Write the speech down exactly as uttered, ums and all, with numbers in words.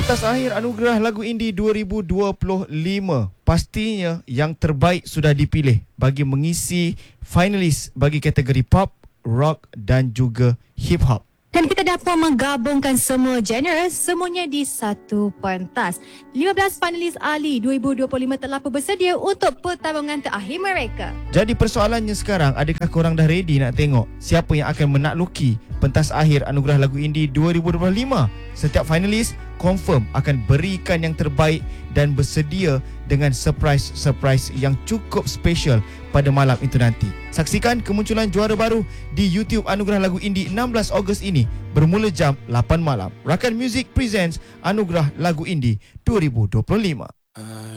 Pentas akhir Anugerah Lagu Indie dua ribu dua puluh lima. Pastinya yang terbaik sudah dipilih bagi mengisi finalis bagi kategori pop, rock dan juga hip hop. Dan kita dapat menggabungkan semua genre semuanya di satu pentas. lima belas finalis Ali dua ribu dua puluh lima telah pun bersedia untuk pertarungan terakhir mereka. Jadi persoalannya sekarang, adakah korang dah ready nak tengok siapa yang akan menakluki pentas akhir Anugerah Lagu Indie dua ribu dua puluh lima? Setiap finalis confirm akan berikan yang terbaik dan bersedia dengan surprise-surprise yang cukup special pada malam itu nanti. Saksikan kemunculan juara baru di YouTube Anugerah Lagu Indie enam belas Ogos ini bermula jam lapan malam. Rakan Music presents Anugerah Lagu Indie dua ribu dua puluh lima.